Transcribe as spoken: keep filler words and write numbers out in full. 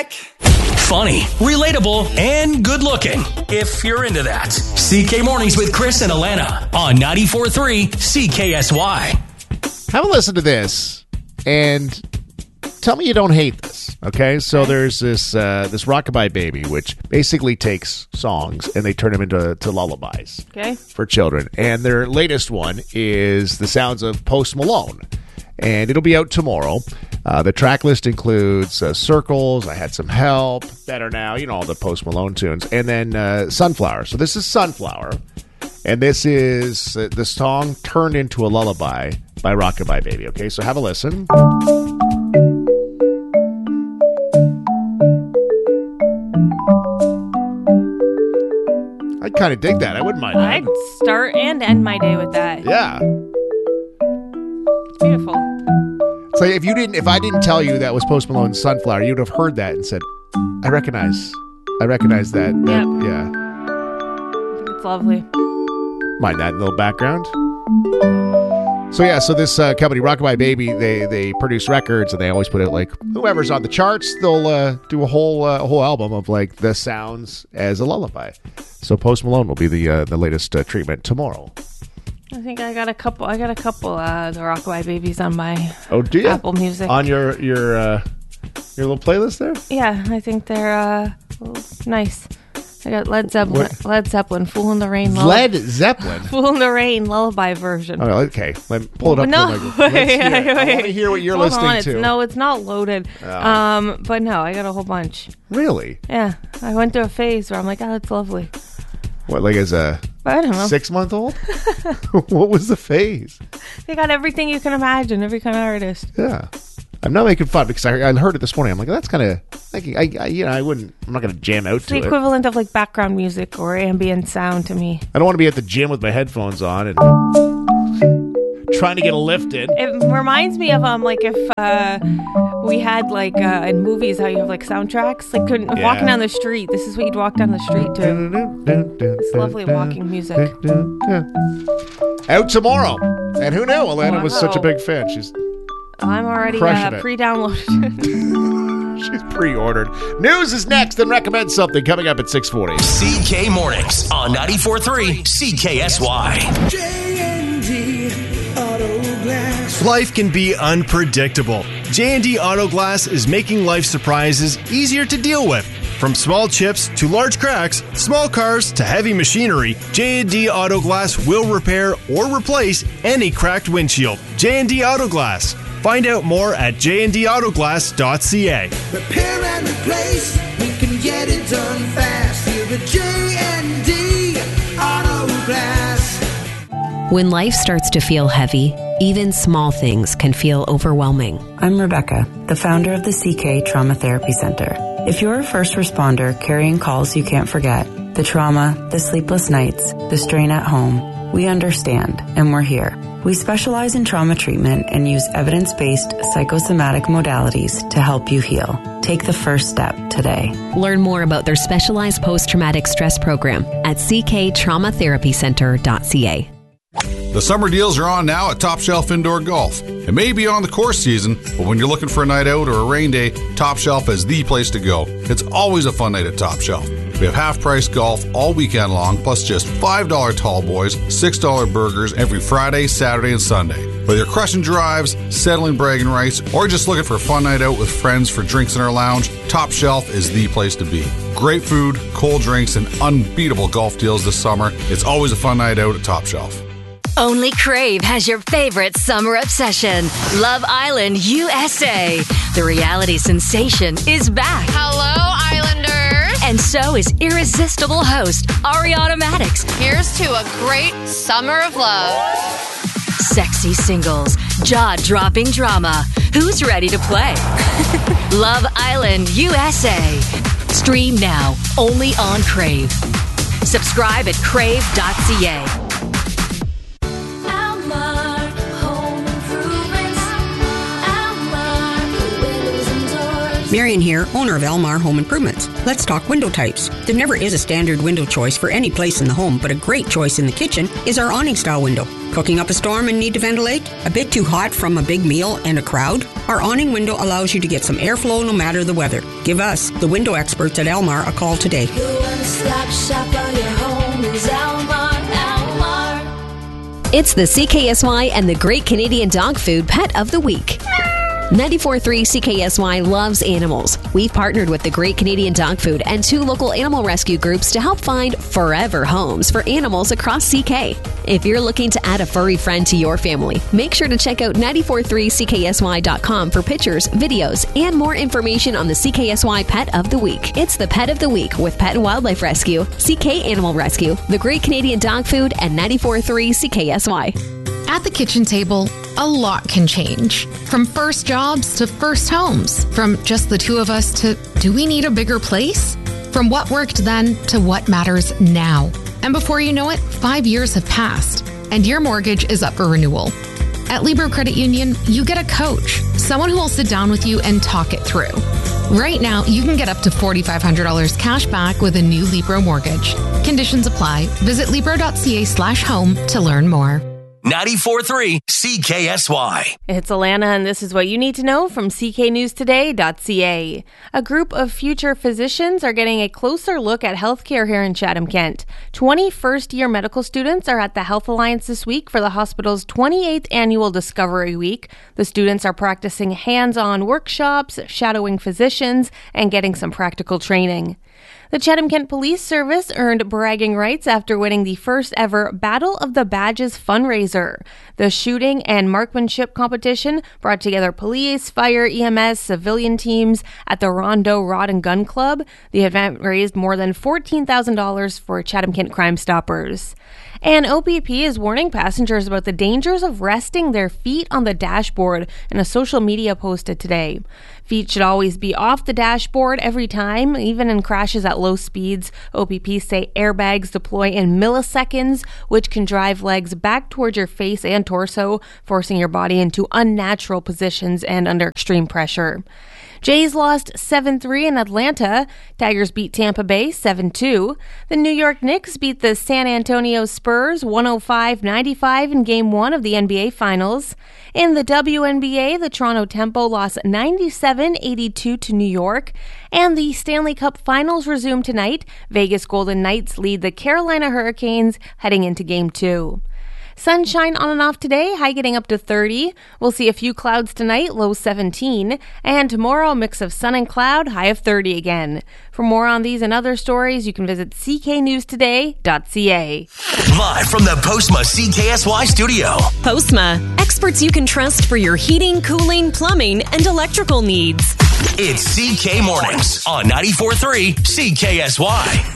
back. Funny, relatable, and good looking, if you're into that. C K Mornings with Chris and Alana on ninety-four point three C K S Y. Have a listen to this and tell me you don't hate this, okay? So there's this uh, this Rockabye Baby, which basically takes songs and they turn them into to lullabies Okay. for children. And their latest one is the sounds of Post Malone. And it'll be out tomorrow. Uh, the track list includes uh, Circles, I Had Some Help, Better Now, you know, all the Post Malone tunes. And then uh, Sunflower. So this is Sunflower. And this is uh, the song turned into a lullaby by Rockabye Baby. Okay, so have a listen. I kind of dig that. I wouldn't mind that. I'd start and end my day with that. Yeah. It's beautiful. So if you didn't, if I didn't tell you that was Post Malone's Sunflower, you'd have heard that and said, "I recognize, I recognize that." that Yep. Yeah. It's lovely. Mind that little background. So yeah, so this uh, company, Rockabye Baby, they they produce records and they always put it like whoever's on the charts, they'll uh, do a whole uh, a whole album of like the sounds as a lullaby. So Post Malone will be the uh, the latest uh, treatment tomorrow. I think I got a couple. I got a couple. Uh, the Rockabye Babies on my Oh, do you? Apple Music. On your your uh, your little playlist there? Yeah, I think they're uh, nice. I got Led Zeppelin. What? Led Zeppelin. Fool in the Rain. Led Zeppelin. Fool in the Rain lullaby version. Oh, okay. Let me pull it up. No, real quick. Let's wait, hear it. wait, I want to wait. hear what you're Hold listening on, it's, to. no, it's not loaded. Oh. Um, but no, I got a whole bunch. Really? Yeah, I went through a phase where I'm like, oh, that's lovely. What, like as a I don't know. six-month-old? What was the phase? They got everything you can imagine, every kind of artist. Yeah. I'm not making fun because I, I heard it this morning. I'm like, that's kind of, like, I, I, you know, I wouldn't, I'm not going to jam out It's to the it. equivalent of like background music or ambient sound to me. I don't want to be at the gym with my headphones on and trying to get a lift in. It reminds me of um like if uh we had like uh in movies how you have like soundtracks, like couldn't, Yeah. walking down the street. This is what you'd walk down the street to. It's lovely walking music. Out tomorrow. And who knew? Alana was such a Wow. big fan. She's I'm already Crushing uh, it. pre-downloaded. she's pre-ordered. News is next and recommend something coming up at six forty. C K Mornings on ninety-four point three C K S Y. J and D Auto Glass. Life can be unpredictable. J and D Auto Glass is making life surprises easier to deal with. From small chips to large cracks, small cars to heavy machinery, J and D Auto Glass will repair or replace any cracked windshield. J and D Auto Glass. Find out more at j and d auto glass dot c a. Repair and replace, we can get it done fast. Here at J and D Auto Glass. When life starts to feel heavy, even small things can feel overwhelming. I'm Rebecca, the founder of the C K Trauma Therapy Center. If you're a first responder carrying calls you can't forget, the trauma, the sleepless nights, the strain at home, we understand and we're here. We specialize in trauma treatment and use evidence-based psychosomatic modalities to help you heal. Take the first step today. Learn more about their specialized post-traumatic stress program at c k trauma therapy center dot c a. The summer deals are on now at Top Shelf Indoor Golf. It may be on the course season, but when you're looking for a night out or a rain day, Top Shelf is the place to go. It's always a fun night at Top Shelf. We have half-price golf all weekend long, plus just five dollars tall boys, six dollars burgers every Friday, Saturday, and Sunday. Whether you're crushing drives, settling bragging rights, or just looking for a fun night out with friends for drinks in our lounge, Top Shelf is the place to be. Great food, cold drinks, and unbeatable golf deals this summer. It's always a fun night out at Top Shelf. Only Crave has your favorite summer obsession, Love Island U S A. The reality sensation is back. Hello, Islanders. And so is irresistible host Ariana Maddox. Here's to a great summer of love. Sexy singles, jaw-dropping drama. Who's ready to play? Love Island U S A. Stream now, only on Crave. Subscribe at crave dot c a. Marion here, owner of Elmar Home Improvements. Let's talk window types. There never is a standard window choice for any place in the home, but a great choice in the kitchen is our awning style window. Cooking up a storm and need to ventilate? A bit too hot from a big meal and a crowd? Our awning window allows you to get some airflow no matter the weather. Give us, the window experts at Elmar, a call today. The one-stop shop of your home is Elmar, Elmar. It's the C K S Y and the Great Canadian Dog Food Pet of the Week. ninety-four point three C K S Y loves animals. We've partnered with the Great Canadian Dog Food and two local animal rescue groups to help find forever homes for animals across C K. If you're looking to add a furry friend to your family, make sure to check out ninety-four point three C K S Y dot com for pictures, videos, and more information on the C K S Y Pet of the Week. It's the Pet of the Week with Pet and Wildlife Rescue, C K Animal Rescue, the Great Canadian Dog Food, and ninety-four point three C K S Y. At the kitchen table, a lot can change. From first jobs to first homes. From just the two of us to, do we need a bigger place? From what worked then to what matters now. And before you know it, five years have passed, and your mortgage is up for renewal. At Libro Credit Union, you get a coach, someone who will sit down with you and talk it through. Right now, you can get up to four thousand five hundred dollars cash back with a new Libro mortgage. Conditions apply. Visit Libro.ca slash home to learn more. ninety-four point three C K S Y. It's Alana, and this is what you need to know from C K News Today dot C A. A group of future physicians are getting a closer look at healthcare here in Chatham-Kent. twenty first-year medical students are at the Health Alliance this week for the hospital's twenty-eighth annual Discovery Week. The students are practicing hands-on workshops, shadowing physicians, and getting some practical training. The Chatham-Kent Police Service earned bragging rights after winning the first ever Battle of the Badges fundraiser. The shooting and marksmanship competition brought together police, fire, E M S, civilian teams at the Rondo Rod and Gun Club. The event raised more than fourteen thousand dollars for Chatham-Kent Crime Stoppers. And O P P is warning passengers about the dangers of resting their feet on the dashboard in a social media posted today. Feet should always be off the dashboard every time, even in crashes at low speeds. O P P say airbags deploy in milliseconds, which can drive legs back towards your face and torso, forcing your body into unnatural positions and under extreme pressure. Jays lost seven three in Atlanta. Tigers beat Tampa Bay seven two. The New York Knicks beat the San Antonio Spurs one oh five ninety-five in Game one of the N B A Finals. In the W N B A, the Toronto Tempo lost ninety-seven eighty-two to New York. And the Stanley Cup Finals resume tonight. Vegas Golden Knights lead the Carolina Hurricanes heading into Game two. Sunshine on and off today, high getting up to thirty. We'll see a few clouds tonight, low seventeen. And tomorrow, a mix of sun and cloud, high of thirty again. For more on these and other stories, you can visit C K News Today dot C A. Live from the Postma C K S Y studio. Postma, experts you can trust for your heating, cooling, plumbing, and electrical needs. It's C K Mornings on ninety-four point three C K S Y.